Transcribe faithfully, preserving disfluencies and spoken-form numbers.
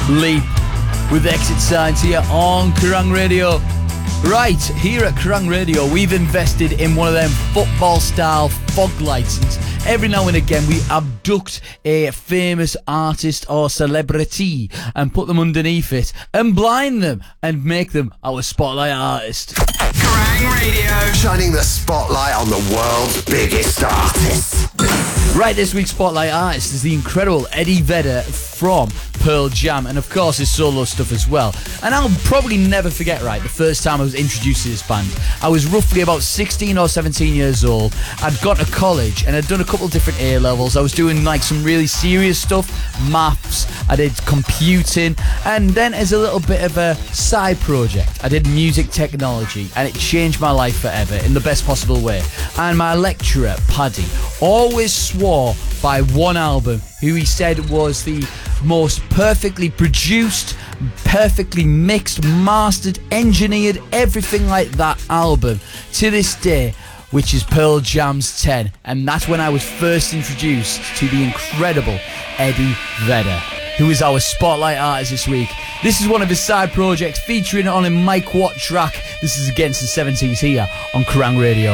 Leap with Exit Signs here on Kerrang Radio. Right, here at Kerrang Radio, we've invested in one of them football-style fog lights. And every now and again, we abduct a famous artist or celebrity and put them underneath it and blind them and make them our spotlight artist. Kerrang Radio, shining the spotlight on the world's biggest artists. Right, this week's spotlight artist is the incredible Eddie Vedder from Pearl Jam, and of course his solo stuff as well. And I'll probably never forget, right, the first time I was introduced to this band. I was roughly about sixteen or seventeen years old. I'd gone to college and I'd done a couple of different A levels. I was doing like some really serious stuff, maths, I did computing, and then as a little bit of a side project, I did music technology, and it changed my life forever in the best possible way. And my lecturer, Paddy, always swore by one album who he said was the most perfectly produced, perfectly mixed, mastered, engineered, everything like that album to this day, which is Pearl Jam's ten. And that's when I was first introduced to the incredible Eddie Vedder, who is our spotlight artist this week. This is one of his side projects featuring on a Mike Watt track. This is Against the seventies here on Kerrang Radio.